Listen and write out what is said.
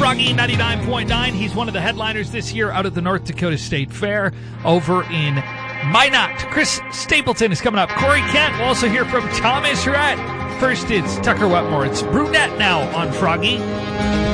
Froggy 99.9. He's one of the headliners this year out at the North Dakota State Fair over in Minot. Chris Stapleton is coming up. Corey Kent. We'll also hear from Tom Isserett. First, it's Tucker Wetmore. It's Brunette now on Froggy.